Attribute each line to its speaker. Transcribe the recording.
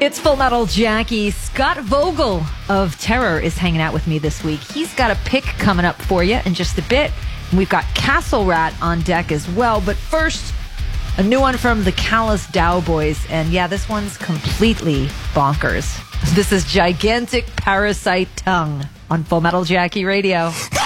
Speaker 1: It's Full Metal Jackie. Scott Vogel of Terror is hanging out with me this week. He's got a pick coming up for you in just a bit. And we've got Castle Rat on deck as well. But first, a new one from the Callous Dow Boys. And yeah, this one's completely bonkers. This is Gigantic Parasite Tongue on Full Metal Jackie Radio.